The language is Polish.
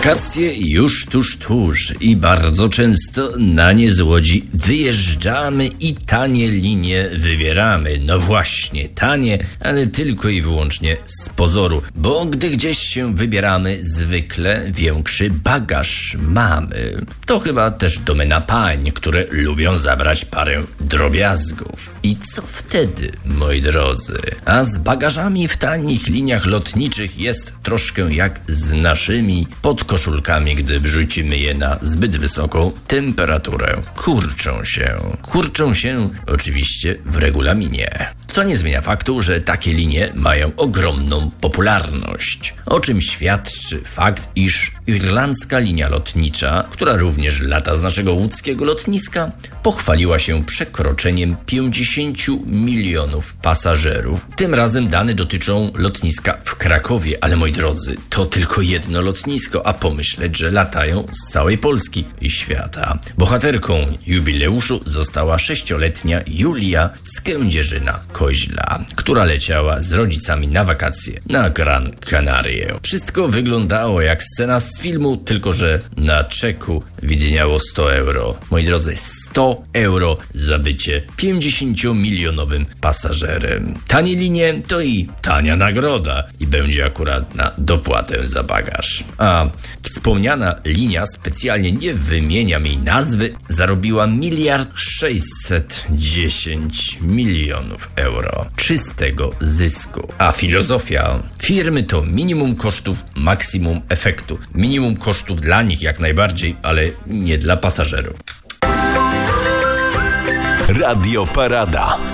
Wakacje już tuż i bardzo często na nie z Łodzi wyjeżdżamy i tanie linie wybieramy. No właśnie, tanie, ale tylko i wyłącznie z pozoru, bo gdy gdzieś się wybieramy, zwykle większy bagaż mamy. To chyba też domena pań, które lubią zabrać parę drobiazgów. I co wtedy, moi drodzy? A z bagażami w tanich liniach lotniczych jest troszkę jak z naszymi podkoszulkami, gdy wrzucimy je na zbyt wysoką temperaturę. Kurczą się oczywiście w regulaminie. Co nie zmienia faktu, że takie linie mają ogromną popularność. O czym świadczy fakt, iż irlandzka linia lotnicza, która również lata z naszego łódzkiego lotniska, pochwaliła się przekroczeniem 50 milionów pasażerów. Tym razem dane dotyczą lotniska w Krakowie, ale moi drodzy, to tylko jedno lotnisko, a pomyśleć, że latają z całej Polski i świata. Bohaterką jubileuszu została 6-letnia Julia z Kędzierzyna-Koźla, która leciała z rodzicami na wakacje na Gran Canaria. Wszystko wyglądało jak scena z filmu, tylko że na czeku widniało 100 euro. Moi drodzy, 100 euro za bycie 50-milionowym pasażerem. Tanie linie to i tania nagroda i będzie akurat na dopłatę za bagaż. A wspomniana linia, specjalnie nie wymieniam jej nazwy, zarobiła 1,610 milionów euro czystego zysku. A filozofia firmy to minimum kosztów, maksimum efektu. Minimum kosztów dla nich jak najbardziej, ale nie dla pasażerów. Radio Parada.